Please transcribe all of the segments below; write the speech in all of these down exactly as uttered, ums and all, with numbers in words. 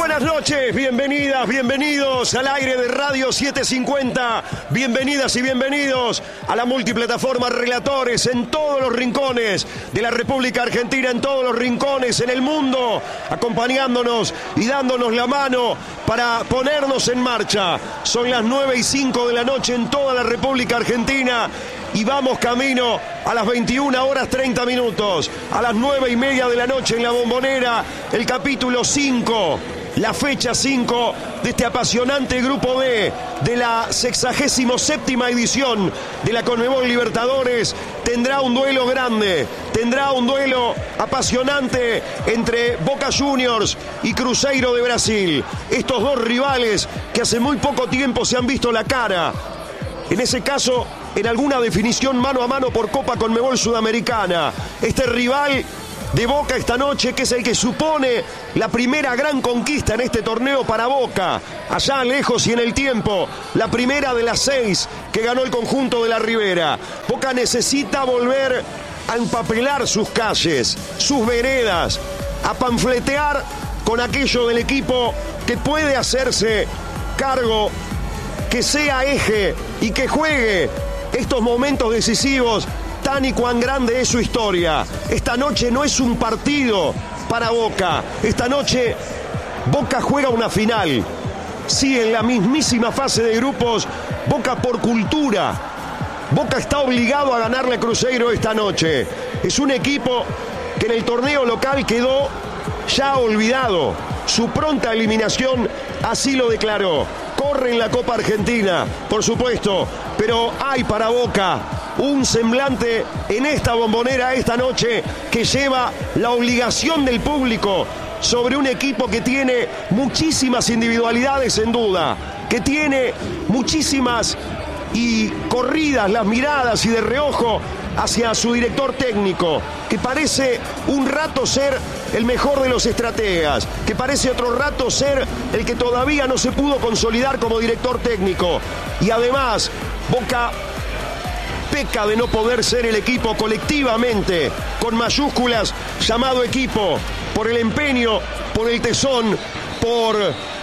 buenas noches, bienvenidas, bienvenidos al aire de Radio setecientos cincuenta, bienvenidas y bienvenidos a la multiplataforma Relatores en todos los rincones de la República Argentina, en todos los rincones en el mundo, acompañándonos y dándonos la mano para ponernos en marcha. Son las nueve y cinco de la noche en toda la República Argentina y vamos camino a las veintiuna horas treinta minutos, a las nueve y media de la noche en La Bombonera, el capítulo cinco, la fecha cinco de este apasionante grupo D de la sexagésimo séptima edición de la Conmebol Libertadores. Tendrá un duelo grande, tendrá un duelo apasionante entre Boca Juniors y Cruzeiro de Brasil. Estos dos rivales que hace muy poco tiempo se han visto la cara. En ese caso, en alguna definición mano a mano por Copa Conmebol Sudamericana. Este rival de Boca esta noche, que es el que supone la primera gran conquista en este torneo para Boca, allá lejos y en el tiempo, la primera de las seis que ganó el conjunto de la Ribera. Boca necesita volver a empapelar sus calles, sus veredas, a panfletear con aquello del equipo que puede hacerse cargo, que sea eje y que juegue estos momentos decisivos tan y cuán grande es su historia. Esta noche no es un partido para Boca. Esta noche Boca juega una final. Sí, en la mismísima fase de grupos, Boca por cultura. Boca está obligado a ganarle a Cruzeiro esta noche. Es un equipo que en el torneo local quedó ya olvidado. Su pronta eliminación así lo declaró. Corre en la Copa Argentina, por supuesto, pero hay para Boca un semblante en esta Bombonera esta noche que lleva la obligación del público sobre un equipo que tiene muchísimas individualidades en duda, que tiene muchísimas y corridas las miradas y de reojo hacia su director técnico, que parece un rato ser el mejor de los estrategas, que parece otro rato ser el que todavía no se pudo consolidar como director técnico. Y además, Boca peca de no poder ser el equipo colectivamente, con mayúsculas, llamado equipo, por el empeño, por el tesón, por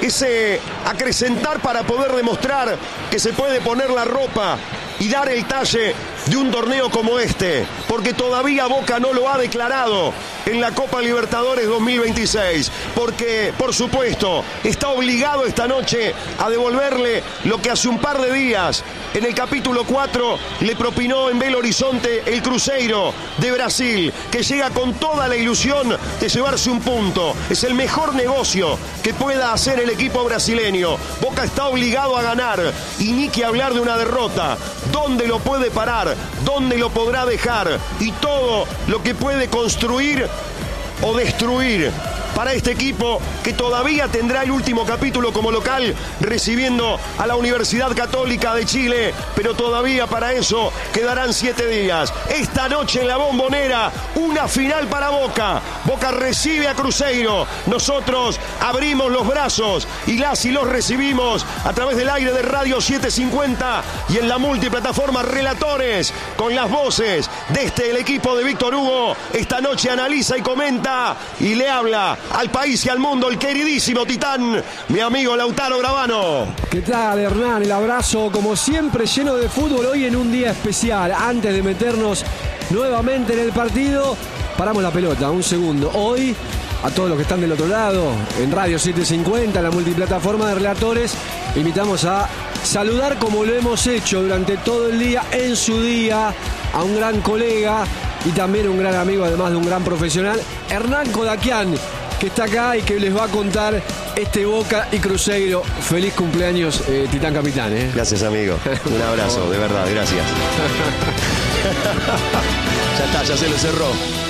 ese acrecentar para poder demostrar que se puede poner la ropa y dar el talle de un torneo como este, porque todavía Boca no lo ha declarado en la Copa Libertadores dos mil veintiséis, porque, por supuesto, está obligado esta noche a devolverle lo que hace un par de días, en el capítulo cuatro, le propinó en Belo Horizonte el Cruzeiro de Brasil, que llega con toda la ilusión de llevarse un punto. Es el mejor negocio que pueda hacer el equipo brasileño. Boca está obligado a ganar, y ni que hablar de una derrota. ¿Dónde lo puede parar? ¿Dónde lo podrá dejar? Y todo lo que puede construir o destruir para este equipo que todavía tendrá el último capítulo como local recibiendo a la Universidad Católica de Chile, pero todavía para eso quedarán siete días. Esta noche en la Bombonera, una final para Boca. Boca recibe a Cruzeiro. Nosotros abrimos los brazos y las y los recibimos a través del aire de Radio setecientos cincuenta y en la multiplataforma Relatores, con las voces de este el equipo de Víctor Hugo. Esta noche analiza y comenta y le habla al país y al mundo el queridísimo titán, mi amigo Lautaro Gravano. ¿Qué tal, Hernán? El abrazo, como siempre, lleno de fútbol hoy en un día especial. Antes de meternos nuevamente en el partido, paramos la pelota, un segundo. Hoy, a todos los que están del otro lado, en Radio setecientos cincuenta, la multiplataforma de Relatores, invitamos a saludar como lo hemos hecho durante todo el día, en su día, a un gran colega y también un gran amigo, además de un gran profesional, Hernán Kodakian, que está acá y que les va a contar este Boca y Cruzeiro. Feliz cumpleaños, eh, Titán Capitán. ¿eh? Gracias, amigo. Un abrazo, de verdad, gracias. Ya está, ya se lo cerró.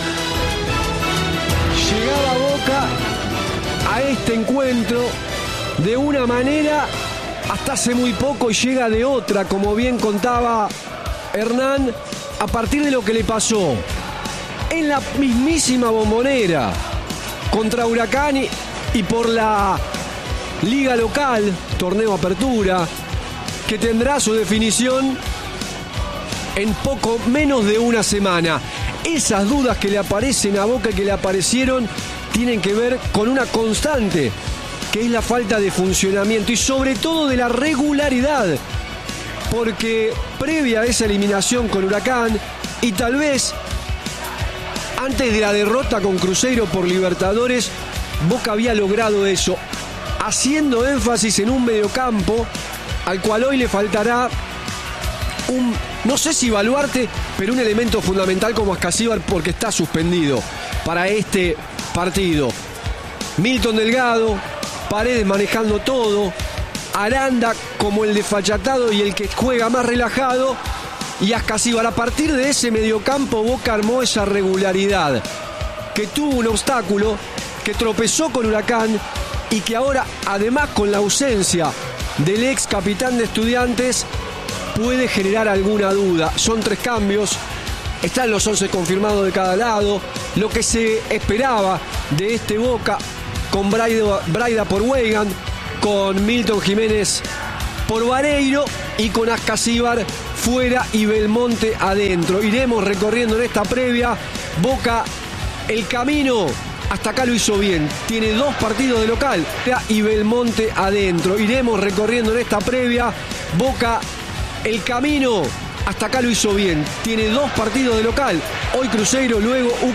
Llegaba Boca a este encuentro de una manera hasta hace muy poco y llega de otra, como bien contaba Hernán, a partir de lo que le pasó en la mismísima Bombonera contra Huracán y, y por la liga local, torneo Apertura, que tendrá su definición en poco menos de una semana. Esas dudas que le aparecen a Boca y que le aparecieron tienen que ver con una constante que es la falta de funcionamiento y sobre todo de la regularidad, porque previa a esa eliminación con Huracán y tal vez antes de la derrota con Cruzeiro por Libertadores, Boca había logrado eso, haciendo énfasis en un mediocampo al cual hoy le faltará un, no sé si baluarte, pero un elemento fundamental como Ascasíbar, porque está suspendido para este partido. Milton Delgado, Paredes manejando todo, Aranda como el desfachatado y el que juega más relajado, y Ascasíbar. A partir de ese mediocampo, Boca armó esa regularidad, que tuvo un obstáculo, que tropezó con Huracán y que ahora, además con la ausencia del ex capitán de Estudiantes, puede generar alguna duda. Son tres cambios, están los once confirmados de cada lado, lo que se esperaba de este Boca, con Braida, Braida por Weigand, con Milton Jiménez por Vareiro y con Ascasíbar fuera y Belmonte adentro. Iremos recorriendo en esta previa. Boca, el camino hasta acá lo hizo bien, tiene dos partidos de local y Belmonte adentro. Iremos recorriendo en esta previa. Boca, el camino hasta acá lo hizo bien, tiene dos partidos de local, hoy Cruzeiro, luego